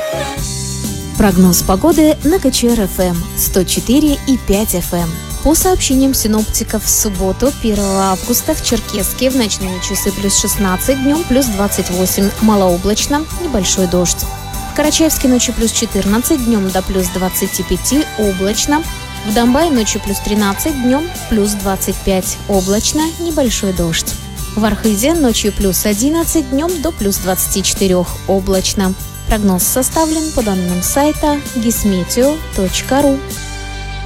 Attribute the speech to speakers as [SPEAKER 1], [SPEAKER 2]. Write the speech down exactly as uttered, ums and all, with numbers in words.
[SPEAKER 1] Прогноз погоды на ка че эр эф эм сто четыре и пять эф эм. По сообщениям синоптиков, в субботу, первого августа, в Черкесске в ночные часы плюс шестнадцать, днем плюс двадцать восемь, малооблачно, небольшой дождь. В Карачаевске ночью плюс четырнадцать, днем до плюс двадцать пять, облачно. В Домбае ночью плюс тринадцать, днем плюс двадцать пять, облачно, небольшой дождь. В Архызе ночью плюс одиннадцать, днем до плюс двадцать четыре, облачно. Прогноз составлен по данным сайта гисметео точка ру.